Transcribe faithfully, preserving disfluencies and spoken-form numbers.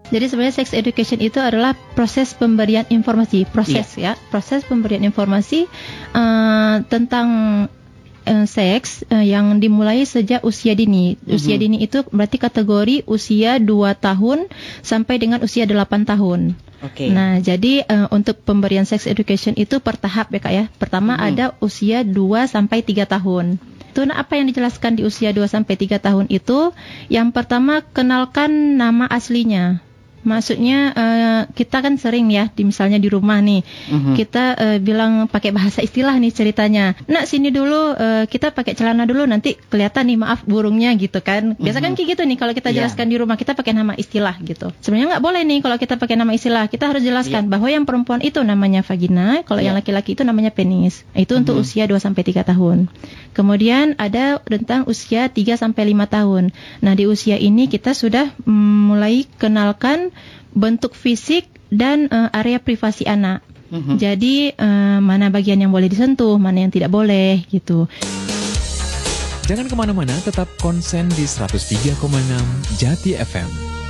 Jadi sebenarnya sex education itu adalah proses pemberian informasi, proses yeah. ya, proses pemberian informasi uh, tentang uh, seks uh, yang dimulai sejak usia dini. Mm-hmm. Usia dini itu berarti kategori usia dua tahun sampai dengan usia delapan tahun. Okay. Nah, jadi uh, untuk pemberian sex education itu per tahap ya Kak ya. Pertama hmm. ada usia dua sampai tiga tahun. Itu nah, apa yang dijelaskan di usia dua sampai tiga tahun itu? Yang pertama, kenalkan nama aslinya. Maksudnya uh, kita kan sering ya, di, misalnya di rumah nih, mm-hmm. kita uh, bilang pakai bahasa istilah nih ceritanya. Nak sini dulu, uh, kita pakai celana dulu, nanti kelihatan nih maaf burungnya gitu kan. Biasa mm-hmm. kan kayak gitu nih kalau kita jelaskan yeah. di rumah, kita pakai nama istilah gitu. Sebenarnya nggak boleh nih kalau kita pakai nama istilah. Kita harus jelaskan yeah. bahwa yang perempuan itu namanya vagina, kalau yeah. yang laki-laki itu namanya penis. Itu mm-hmm. untuk usia dua sampai tiga tahun. Kemudian ada tentang usia tiga sampai lima tahun. Nah, di usia ini kita sudah mm, mulai kenalkan bentuk fisik dan uh, area privasi anak. Mm-hmm. Jadi uh, mana bagian yang boleh disentuh, mana yang tidak boleh gitu. Jangan kemana-mana, tetap konsen di seratus tiga koma enam Jati F M.